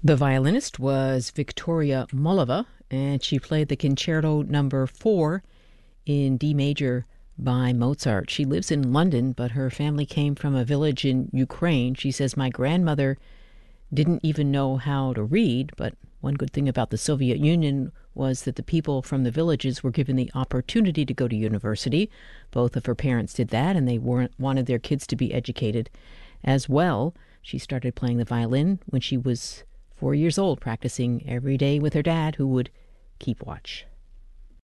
The violinist was Victoria Mullova, and she played the Concerto Number 4 in D major by Mozart. She lives in London, but her family came from a village in Ukraine. She says, "My grandmother didn't even know how to read, but one good thing about the Soviet Union was that the people from the villages were given the opportunity to go to university. Both of her parents did that, and they wanted their kids to be educated as well." She started playing the violin when she was 4 years old, practicing every day with her dad, who would keep watch.